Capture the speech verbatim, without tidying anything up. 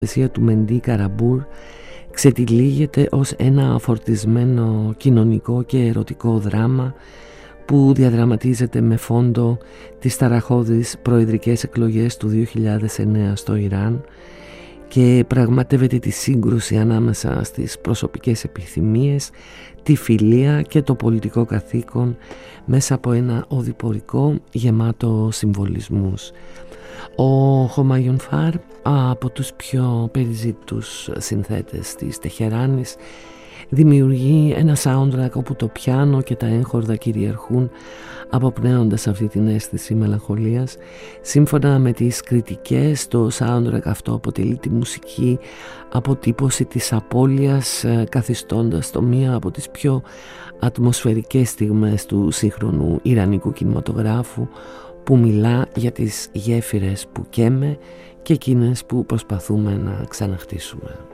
Η του Μεντί Καραμπούρ ξετυλίγεται ως ένα φορτισμένο κοινωνικό και ερωτικό δράμα που διαδραματίζεται με φόντο τις ταραχώδεις προεδρικές εκλογές του δύο χιλιάδες εννέα στο Ιράν και πραγματεύεται τη σύγκρουση ανάμεσα στις προσωπικές επιθυμίες, τη φιλία και το πολιτικό καθήκον μέσα από ένα οδηπορικό γεμάτο συμβολισμούς. Ο Χωμαγιον Φαρ, από τους πιο περιζήτους συνθέτες της Τεχεράνης, δημιουργεί ένα soundtrack όπου το πιάνο και τα έγχορδα κυριαρχούν, αποπνέοντας αυτή την αίσθηση μελαγχολίας. Σύμφωνα με τις κριτικές, το soundtrack αυτό αποτελεί τη μουσική αποτύπωση της απώλειας, καθιστώντας το μία από τις πιο ατμοσφαιρικές στιγμές του σύγχρονου ιρανικού κινηματογράφου, που μιλά για τις γέφυρες που καίμε και εκείνες που προσπαθούμε να ξαναχτίσουμε.